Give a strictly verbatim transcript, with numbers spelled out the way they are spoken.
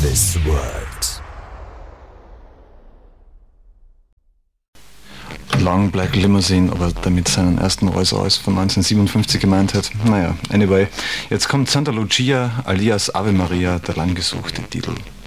This World. Long Black Limousine, aber damit seinen ersten Rolls Royce von neunzehnhundertsiebenundfünfzig gemeint hat. Naja, anyway. Jetzt kommt Santa Lucia alias Ave Maria, der langgesuchte Titel.